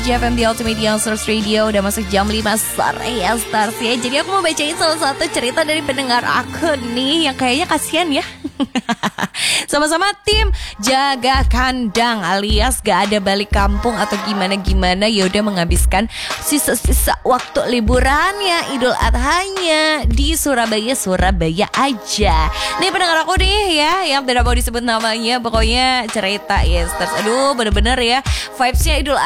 JFM The Ultimate Youngsters Radio udah masuk jam 5 sore ya Stars ya. Jadi aku mau bacain salah satu cerita dari pendengar aku nih yang kayaknya kasihan ya. Sama-sama tim jaga kandang alias gak ada balik kampung atau gimana-gimana, yaudah menghabiskan sisa-sisa waktu liburannya Idul Adhanya di Surabaya aja. Nih pendengar aku nih ya yang tidak mau disebut namanya, pokoknya cerita ya Stars. Aduh bener-bener ya vibesnya Idul